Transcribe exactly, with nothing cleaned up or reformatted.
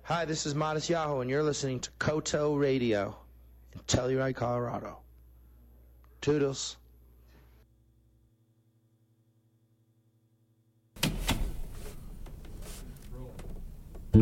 Hi, this is Modest Yahoo, and you're listening to Koto Radio in Telluride, Colorado. Toodles.